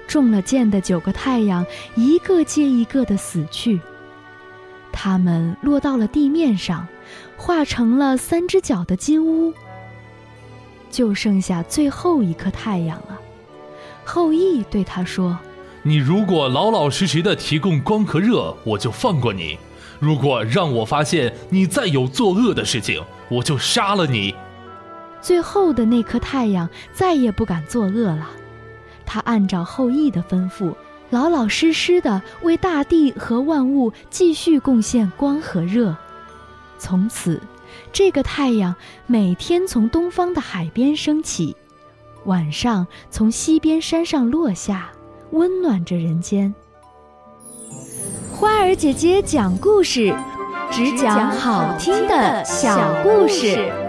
中了箭的9个太阳一个接一个地死去，它们落到了地面上，化成了3只脚的金乌。就剩下最后一颗太阳了。后羿对他说： 你如果老老实实地提供光和热，我就放过你；如果让我发现你再有作恶的事情，我就杀了你。 最后的那颗太阳再也不敢作恶了，他按照后羿的吩咐，老老实实地为大地和万物继续贡献光和热。从此，这个太阳每天从东方的海边升起，晚上从西边山上落下，温暖着人间。花儿姐姐讲故事，只讲好听的小故事。